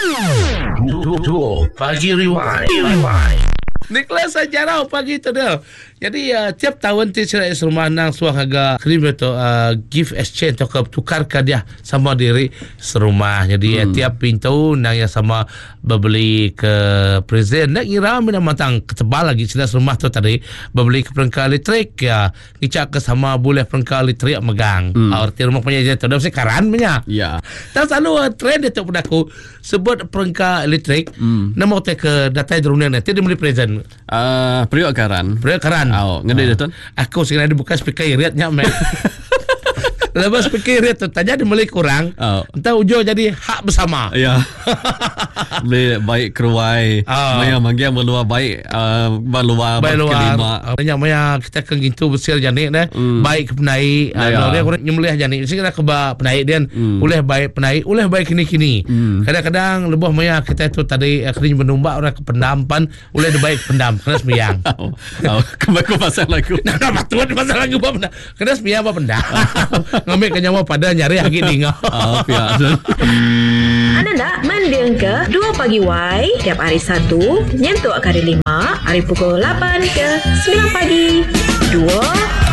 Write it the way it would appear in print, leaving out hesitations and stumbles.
Dua Pagi Rewind. Nicholas sejarah pagi tu dia. Jadi tiap tahun tiada rumah nang suang harga krim tu gift exchange atau tukarkan dia sama diri serumah. Jadi tiap pintu nang yang sama berbeli ke present nak kira mina matang ketebal lagi sila rumah tu tadi berbeli ke perangkat elektrik ya ngicak ke sama boleh perangkat elektrik megang. Arti rumah punya je tu dah sekaran punya. Ya. Dan selalu trend itu pada aku sebut perangkat elektrik nama hotel ke data drone nanti dia beli present. Periuk karan. Oh, ngede tu. Aku sekarang buka speaker iritnya mek. Lepas speaker irit tu tanya dia beli kurang. Entah ujung jadi hak bersama. Ya. Beli baik keruai. Maya manggil meluar baik meluar kelima. Banyak maya kita kan gitu besar janik dah. Baik penai. Dia orang nyembelih janik. Sekarang keba penai dia boleh baik penai, boleh baik kini-kini. Kadang-kadang lebih maya kita tu tadi kering menumbak orang ke pendampan, boleh baik pendam kena sembiang. Kembali pasal lagu. Nah, betul pasal lagu apa pendam. Kena sembiang apa pendam. Ngambil kenyawa pada nyari lagi tinggal. Anda nak mendengar ke 2 Pagi Y tiap hari Sabtu nyentuh hari 5 hari pukul 8 ke 9 pagi. 2